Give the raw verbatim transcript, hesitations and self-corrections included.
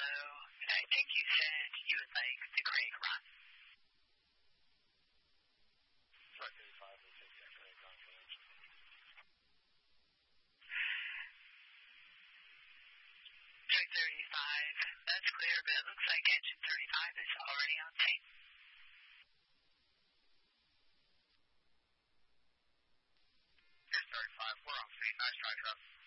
I think you said you would like the Craig run. Track eighty-five, we'll take that Craig run for engine. Track thirty-five, that's clear, but it looks like engine thirty-five is already on scene. Here's thirty-five, we're on scene. Nice try, truck.